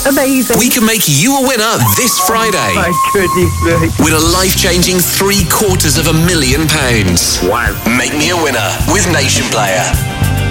Amazing. We can make you a winner this Friday. My goodness me. Win a life-changing £750,000. Wow. Make me a winner with Nation Player.